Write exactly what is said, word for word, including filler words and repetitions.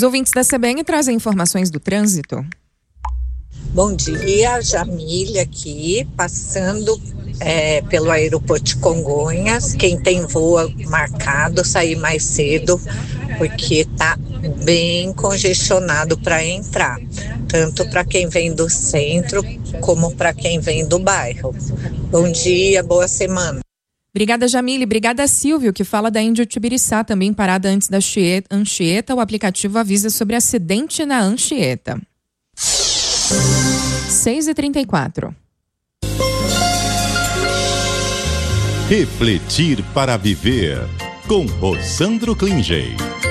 Os ouvintes da CBN trazem informações do trânsito. Bom dia, Jamile aqui, passando é, pelo aeroporto de Congonhas. Quem tem voo marcado, sair mais cedo, porque tá bem congestionado para entrar, tanto para quem vem do centro como para quem vem do bairro. Bom dia, boa semana. Obrigada, Jamile. Obrigada, Silvio, que fala da Índio Tibiriçá, também parada antes da Anchieta. O aplicativo avisa sobre acidente na Anchieta. seis e trinta e quatro. Refletir para viver, com Rosandro Klinger.